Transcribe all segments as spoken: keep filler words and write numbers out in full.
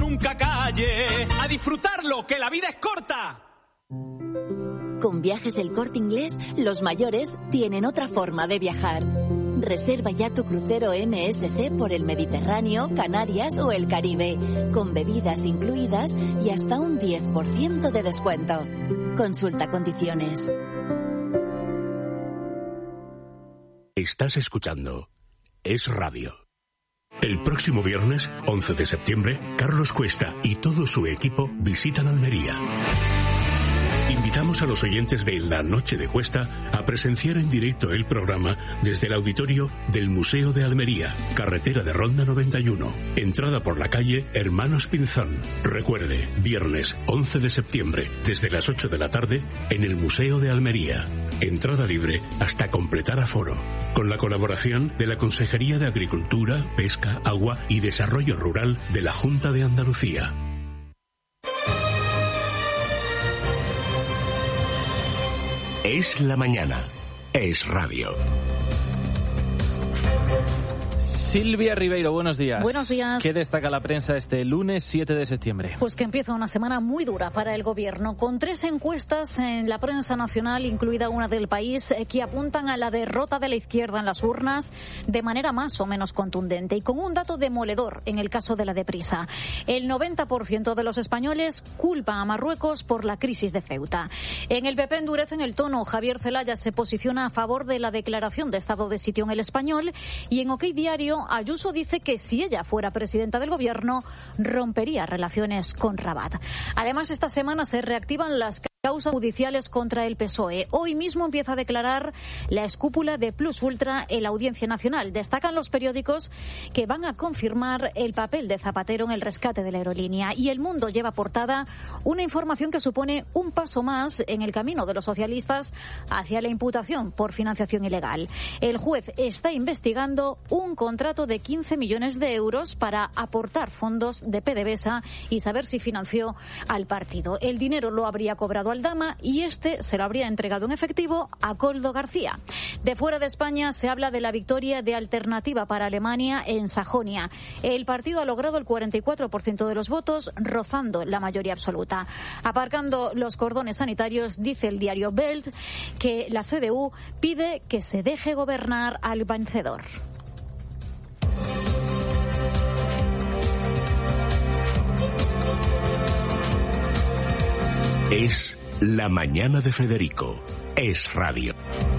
nunca calle. A disfrutarlo, que la vida es corta. Con Viajes El Corte Inglés, los mayores tienen otra forma de viajar. Reserva ya tu crucero M S C por el Mediterráneo, Canarias o el Caribe, con bebidas incluidas y hasta un diez por ciento de descuento. Consulta condiciones. Estás escuchando Es Radio. El próximo viernes, once de septiembre, Carlos Cuesta y todo su equipo visitan Almería. Invitamos a los oyentes de La Noche de Cuesta a presenciar en directo el programa desde el auditorio del Museo de Almería, carretera de Ronda noventa y uno, entrada por la calle Hermanos Pinzón. Recuerde, viernes once de septiembre, desde las ocho de la tarde, en el Museo de Almería. Entrada libre hasta completar aforo. Con la colaboración de la Consejería de Agricultura, Pesca, Agua y Desarrollo Rural de la Junta de Andalucía. Es la mañana. Es radio. Silvia Ribeiro, buenos días. Buenos días. ¿Qué destaca la prensa este lunes siete de septiembre? Pues que empieza una semana muy dura para el gobierno, con tres encuestas en la prensa nacional, incluida una del País, que apuntan a la derrota de la izquierda en las urnas de manera más o menos contundente, y con un dato demoledor en el caso de la Deprisa. El noventa por ciento de los españoles culpa a Marruecos por la crisis de Ceuta. En el P P endurecen el tono. Javier Zelaya se posiciona a favor de la declaración de estado de sitio en El Español, y en OK Diario Ayuso dice que si ella fuera presidenta del gobierno rompería relaciones con Rabat. Además, esta semana se reactivan las causas judiciales contra el P S O E. Hoy mismo empieza a declarar la escúpula de Plus Ultra en la Audiencia Nacional. Destacan los periódicos que van a confirmar el papel de Zapatero en el rescate de la aerolínea. Y El Mundo lleva portada una información que supone un paso más en el camino de los socialistas hacia la imputación por financiación ilegal. El juez está investigando un contrato de quince millones de euros para aportar fondos de PDVSA y saber si financió al partido. El dinero lo habría cobrado Aldama y este se lo habría entregado en efectivo a Koldo García. De fuera de España se habla de la victoria de Alternativa para Alemania en Sajonia. El partido ha logrado el cuarenta y cuatro por ciento de los votos, rozando la mayoría absoluta. Aparcando los cordones sanitarios, dice el diario Welt que la C D U pide que se deje gobernar al vencedor. Es la mañana de Federico. Es radio.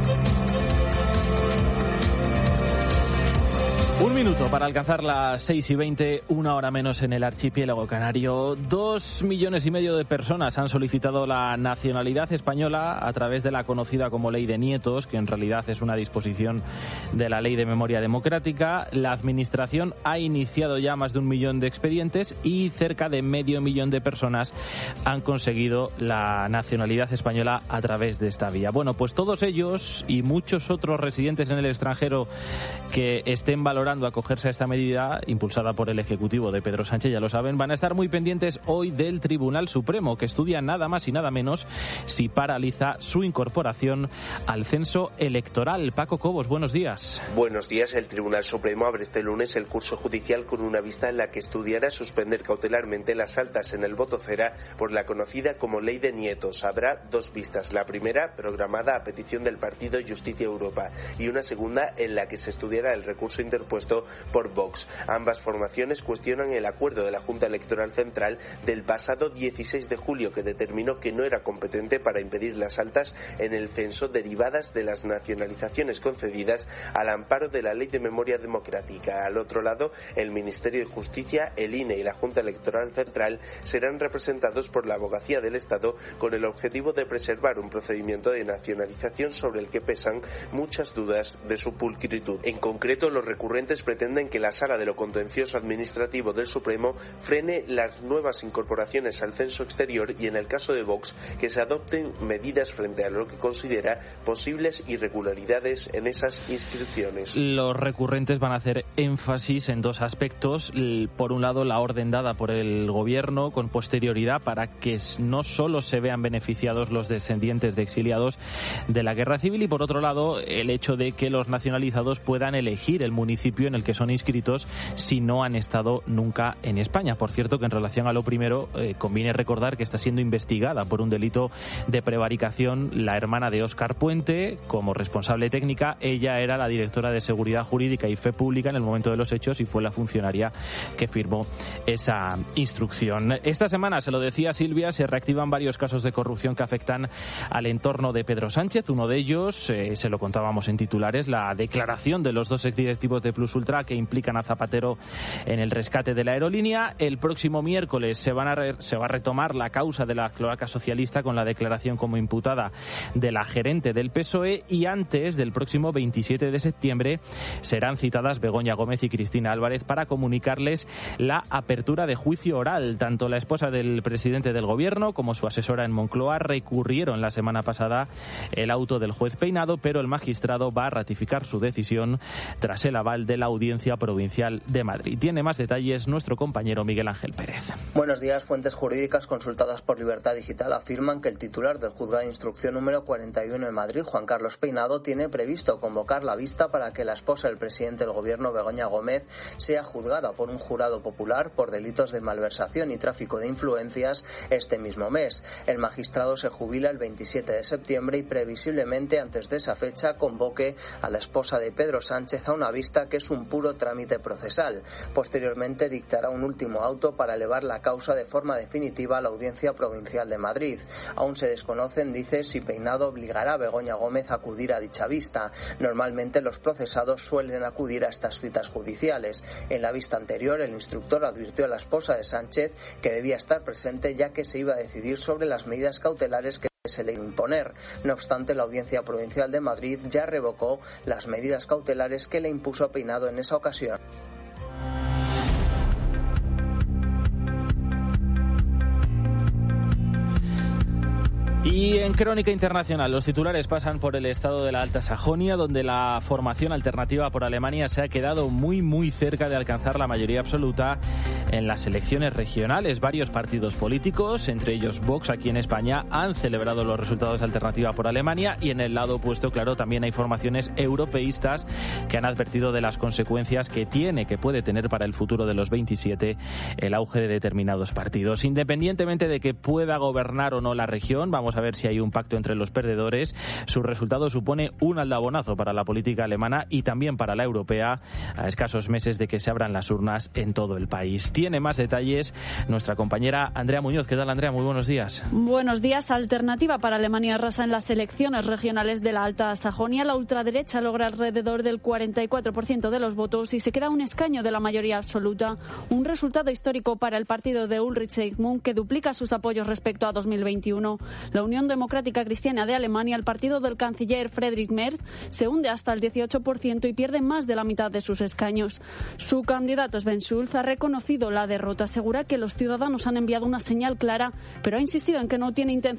Un minuto para alcanzar las seis y veinte, una hora menos en el archipiélago canario. Dos millones y medio de personas han solicitado la nacionalidad española a través de la conocida como Ley de Nietos, que en realidad es una disposición de la Ley de Memoria Democrática. La Administración ha iniciado ya más de un millón de expedientes y cerca de medio millón de personas han conseguido la nacionalidad española a través de esta vía. Bueno, pues todos ellos y muchos otros residentes en el extranjero que estén valorando acogerse a esta medida impulsada por el Ejecutivo de Pedro Sánchez, ya lo saben, van a estar muy pendientes hoy del Tribunal Supremo, que estudia nada más y nada menos si paraliza su incorporación al censo electoral. Paco Cobos, buenos días. Buenos días. El Tribunal Supremo abre este lunes el curso judicial con una vista en la que estudiará suspender cautelarmente las altas en el voto cera por la conocida como Ley de Nietos. Habrá dos vistas. La primera, programada a petición del partido Justicia Europa, y una segunda en la que se estudiará el recurso interpuesto por Vox. Ambas formaciones cuestionan el acuerdo de la Junta Electoral Central del pasado dieciséis de julio que determinó que no era competente para impedir las altas en el censo derivadas de las nacionalizaciones concedidas al amparo de la Ley de Memoria Democrática. Al otro lado, el Ministerio de Justicia, el I N E y la Junta Electoral Central serán representados por la Abogacía del Estado con el objetivo de preservar un procedimiento de nacionalización sobre el que pesan muchas dudas de su pulcritud. En concreto, los recurrentes pretenden que la Sala de lo Contencioso Administrativo del Supremo frene las nuevas incorporaciones al censo exterior y, en el caso de Vox, que se adopten medidas frente a lo que considera posibles irregularidades en esas inscripciones. Los recurrentes van a hacer énfasis en dos aspectos. Por un lado, la orden dada por el Gobierno con posterioridad para que no solo se vean beneficiados los descendientes de exiliados de la Guerra Civil, y por otro lado, el hecho de que los nacionalizados puedan elegir el municipio en el el que son inscritos si no han estado nunca en España. Por cierto, que en relación a lo primero, eh, conviene recordar que está siendo investigada por un delito de prevaricación la hermana de Óscar Puente como responsable técnica. Ella era la directora de Seguridad Jurídica y Fe Pública en el momento de los hechos y fue la funcionaria que firmó esa instrucción. Esta semana, se lo decía Silvia, se reactivan varios casos de corrupción que afectan al entorno de Pedro Sánchez. Uno de ellos, eh, se lo contábamos en titulares, la declaración de los dos exdirectivos de Plus Ultra que implican a Zapatero en el rescate de la aerolínea. El próximo miércoles se, van a re- se va a retomar la causa de la cloaca socialista con la declaración como imputada de la gerente del P S O E, y antes del próximo veintisiete de septiembre serán citadas Begoña Gómez y Cristina Álvarez para comunicarles la apertura de juicio oral. Tanto la esposa del presidente del gobierno como su asesora en Moncloa recurrieron la semana pasada el auto del juez Peinado, pero el magistrado va a ratificar su decisión tras el aval de la Audiencia Provincial de Madrid. Tiene más detalles nuestro compañero Miguel Ángel Pérez. Buenos días. Fuentes jurídicas consultadas por Libertad Digital afirman que el titular del juzgado de instrucción número cuarenta y uno en Madrid, Juan Carlos Peinado, tiene previsto convocar la vista para que la esposa del presidente del gobierno, Begoña Gómez, sea juzgada por un jurado popular por delitos de malversación y tráfico de influencias este mismo mes. El magistrado se jubila el veintisiete de septiembre y previsiblemente antes de esa fecha convoque a la esposa de Pedro Sánchez a una vista que es un puro trámite procesal. Posteriormente dictará un último auto para elevar la causa de forma definitiva a la Audiencia Provincial de Madrid. Aún se desconocen, dice, si Peinado obligará a Begoña Gómez a acudir a dicha vista. Normalmente los procesados suelen acudir a estas citas judiciales. En la vista anterior, el instructor advirtió a la esposa de Sánchez que debía estar presente, ya que se iba a decidir sobre las medidas cautelares que se le iban a imponer. No obstante, la Audiencia Provincial de Madrid ya revocó las medidas cautelares que le impuso a Peinado en esa ocasión. Y en Crónica Internacional, los titulares pasan por el estado de la Alta Sajonia, donde la formación alternativa por Alemania se ha quedado muy, muy cerca de alcanzar la mayoría absoluta en las elecciones regionales. Varios partidos políticos, entre ellos Vox, aquí en España, han celebrado los resultados de Alternativa por Alemania, y en el lado opuesto, claro, también hay formaciones europeístas que han advertido de las consecuencias que tiene, que puede tener para el futuro de los veintisiete el auge de determinados partidos. Independientemente de que pueda gobernar o no la región, vamos a ver si hay un pacto entre los perdedores. Su resultado supone un aldabonazo para la política alemana y también para la europea, a escasos meses de que se abran las urnas en todo el país. Tiene más detalles nuestra compañera Andrea Muñoz. ¿Qué tal, Andrea? Muy buenos días. Buenos días. Alternativa para Alemania arrasa en las elecciones regionales de la Alta Sajonia. La ultraderecha logra alrededor del cuarenta y cuatro por ciento de los votos y se queda un escaño de la mayoría absoluta. Un resultado histórico para el partido de Ulrich Eichmann, que duplica sus apoyos respecto a dos mil veintiuno. La Unión Democrática Cristiana de Alemania, el partido del canciller Friedrich Merz, se hunde hasta el dieciocho por ciento y pierde más de la mitad de sus escaños. Su candidato Sven Schulz ha reconocido la derrota, asegura que los ciudadanos han enviado una señal clara, pero ha insistido en que no tiene intención